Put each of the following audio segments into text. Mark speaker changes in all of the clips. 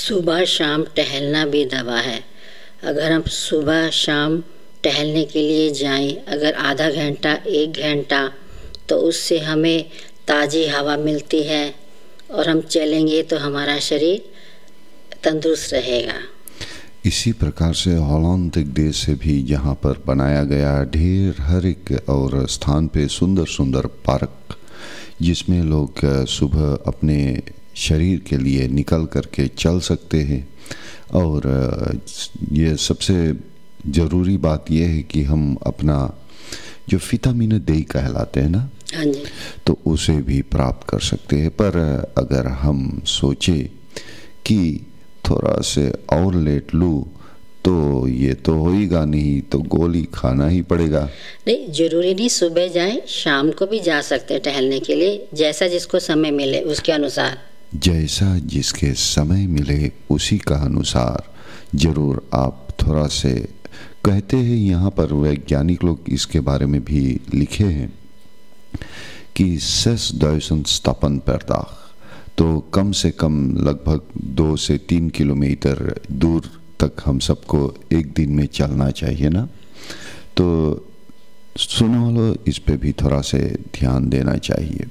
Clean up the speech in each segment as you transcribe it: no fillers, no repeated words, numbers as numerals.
Speaker 1: सुबह शाम टहलना भी दवा है। अगर हम सुबह शाम टहलने के लिए जाएं, अगर आधा घंटा 1 घंटा, तो उससे हमें ताज़ी हवा मिलती है और हम चलेंगे तो हमारा शरीर तंदुरुस्त रहेगा।
Speaker 2: इसी प्रकार से हॉलैंड देश से भी यहाँ पर बनाया गया ढेर हर एक और स्थान पे सुंदर सुंदर पार्क, जिसमें लोग सुबह अपने शरीर के लिए निकल करके चल सकते हैं। और ये सबसे ज़रूरी बात यह है कि हम अपना जो विटामिन डी कहलाते हैं ना,
Speaker 1: हाँ जी,
Speaker 2: तो उसे भी प्राप्त कर सकते हैं। पर अगर हम सोचे कि थोड़ा से और लेट लूँ तो ये तो होएगा नहीं, तो गोली खाना ही पड़ेगा।
Speaker 1: नहीं, ज़रूरी नहीं सुबह जाएं, शाम को भी जा सकते हैं टहलने के लिए, जैसा जिसको समय मिले उसके अनुसार।
Speaker 2: जैसा जिसके समय मिले उसी का अनुसार ज़रूर आप थोड़ा से कहते हैं। यहाँ पर वैज्ञानिक लोग इसके बारे में भी लिखे हैं कि 6000 stappen per dag, तो कम से कम लगभग 2 से 3 किलोमीटर दूर तक हम सबको एक दिन में चलना चाहिए ना। तो सुनो वालों, इस पे भी थोड़ा से ध्यान देना चाहिए।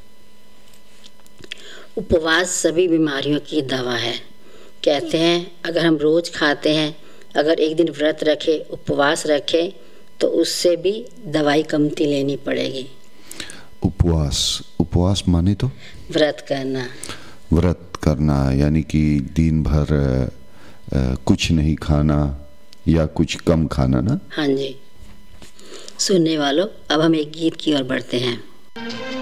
Speaker 1: उपवास सभी बीमारियों की दवा है। कहते हैं अगर हम रोज़ खाते हैं, अगर एक दिन व्रत रखे, उपवास रखे, तो उससे भी दवाई कमती लेनी पड़ेगी।
Speaker 2: उपवास माने तो
Speaker 1: व्रत करना
Speaker 2: यानी कि दिन भर कुछ नहीं खाना या कुछ कम खाना ना।
Speaker 1: हाँ जी। सुनने वालों, अब हम एक गीत की ओर बढ़ते हैं।